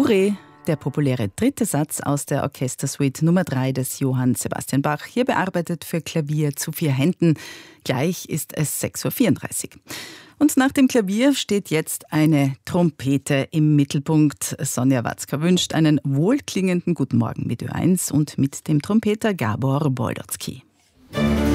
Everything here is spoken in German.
Ure, der populäre dritte Satz aus der Orchestersuite Nummer 3 des Johann Sebastian Bach, hier bearbeitet für Klavier zu 4 Händen. Gleich ist es 6.34 Uhr. Und nach dem Klavier steht jetzt eine Trompete im Mittelpunkt. Sonja Watzka wünscht einen wohlklingenden Guten Morgen mit Ö1 und mit dem Trompeter Gabor Boldotzky.